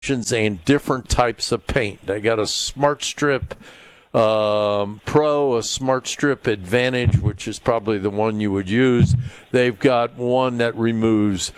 and different types of paint. They got a Smart Strip Pro, a Smart Strip Advantage, which is probably the one you would use. They've got one that removes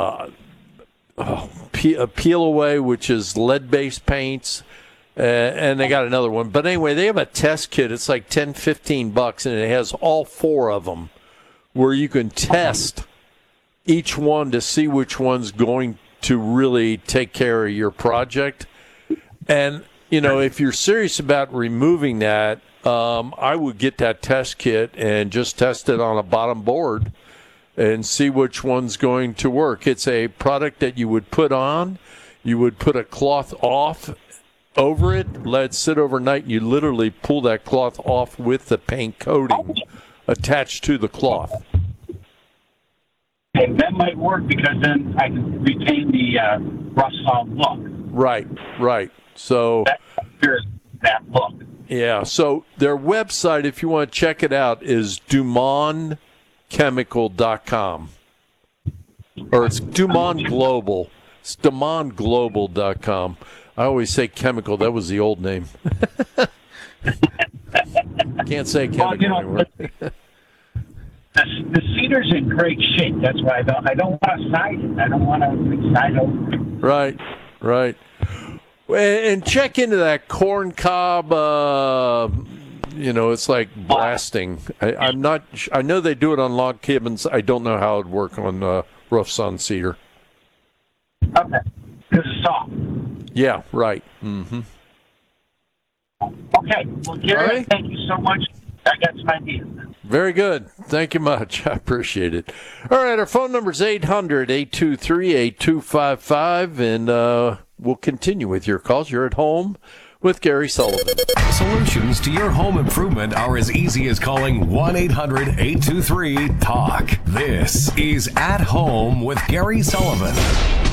peel away, which is lead-based paints. And they got another one. But anyway, they have a test kit. It's like $10-15, and it has all four of them where you can test each one to see which one's going to really take care of your project. And, you know, if you're serious about removing that, I would get that test kit and just test it on a bottom board and see which one's going to work. It's a product that you would put on. You would put a cloth off over it, let it sit overnight, and you literally pull that cloth off with the paint coating attached to the cloth. Okay, that might work because then I can retain the rough solid look. Right. So that look. Yeah, so their website, if you want to check it out, is DuMontChemical.com. Or it's Dumont Global. It's DuMontGlobal.com. I always say chemical. That was the old name. Can't say chemical anymore. The cedar's in great shape. That's why I don't want to side it. I don't want to side over it. Right. And check into that corn cob. It's like blasting. I'm not. I know they do it on log cabins. I don't know how it'd work on roofs on cedar. Okay, because it's soft. Yeah, right. Mm-hmm. Okay. Well, Gary, Thank you so much. I got some ideas. Very good. Thank you much. I appreciate it. All right, our phone number is 800-823-8255, and we'll continue with your calls. You're at home with Gary Sullivan. Solutions to your home improvement are as easy as calling 1-800-823-TALK. This is At Home with Gary Sullivan.